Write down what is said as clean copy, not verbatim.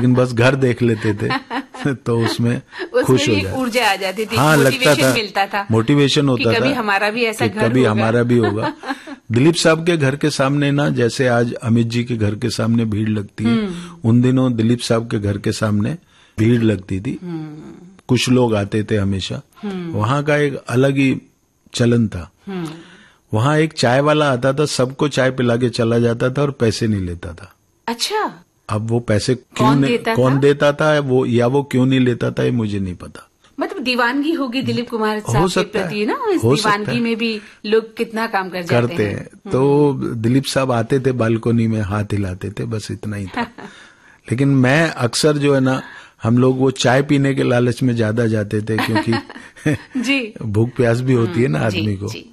लेकिन बस घर देख लेते थे तो उसमें खुश हो जाए, ऊर्जा आ जाती थी, हाँ लगता था, मिलता था, मोटिवेशन होता था कभी हमारा भी ऐसा घर कभी हमारा भी होगा। दिलीप साहब के घर के सामने ना, जैसे आज अमित जी के घर के सामने भीड़ लगती है, उन दिनों दिलीप साहब के घर के सामने भीड़ लगती थी। कुछ लोग आते थे हमेशा। वहां का एक अलग ही चलन था। वहां एक चाय वाला आता था, सबको चाय पिला के चला जाता था और पैसे नहीं लेता था। अच्छा, अब वो पैसे कौन देता था वो, या वो क्यों नहीं लेता था, ये मुझे नहीं पता। मतलब दीवानगी होगी दिलीप कुमार साहब के प्रति ना, इस दीवानगी में भी लोग कितना काम करते हैं। तो दिलीप साहब आते थे, बालकोनी में हाथ हिलाते थे, बस इतना ही था। लेकिन मैं अक्सर जो है ना, हम लोग वो चाय पीने के लालच में ज्यादा जाते थे, क्योंकि जी भूख प्यास भी होती है ना आदमी को।